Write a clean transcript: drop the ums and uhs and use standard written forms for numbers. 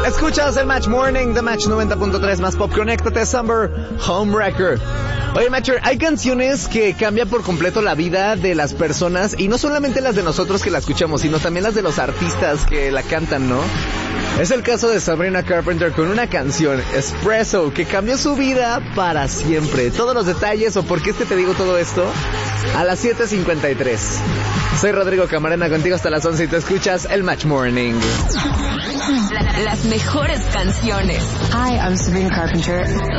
Escuchas el Match Morning de Match 90.3 más pop. Conéctate, Summer Homewrecker. Oye, Matcher, hay canciones que cambian por completo la vida de las personas, y no solamente las de nosotros que la escuchamos, sino también las de los artistas que la cantan, ¿no? Es el caso de Sabrina Carpenter con una canción, Espresso, que cambió su vida para siempre. Todos los detalles o por qué te digo todo esto a las 7:53. Soy Rodrigo Camarena, contigo hasta las 11 y te escuchas el Match Morning. Las mejores canciones. Hi, I'm Sabrina Carpenter.